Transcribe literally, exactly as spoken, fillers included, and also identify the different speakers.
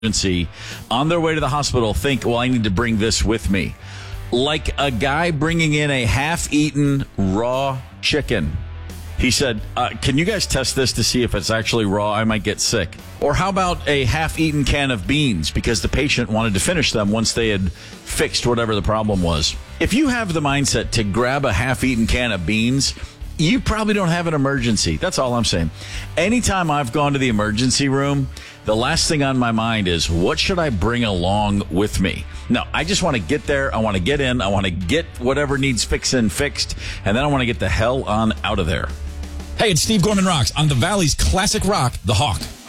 Speaker 1: emergency on their way to the hospital think, well, I need to bring this with me. Like a guy bringing in a half-eaten raw chicken. He said, uh, can you guys test this to see if it's actually raw? I might get sick. Or how about a half-eaten can of beans because the patient wanted to finish them once they had fixed whatever the problem was. If you have the mindset to grab a half-eaten can of beans, you probably don't have an emergency. That's all I'm saying. Anytime I've gone to the emergency room, the last thing on my mind is, what should I bring along with me? No, I just want to get there. I want to get in. I want to get whatever needs fixing fixed. And then I want to get the hell on out of there.
Speaker 2: Hey, it's Steve Gorman Rocks on the Valley's classic rock, The Hawk.